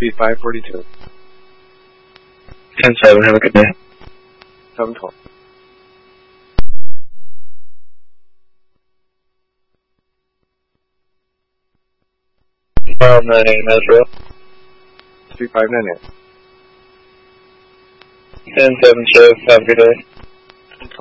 speed 542. 10-7, have a good day. 712. Mile 98, Mesro. Speed 598. 10-7, show, have a good day.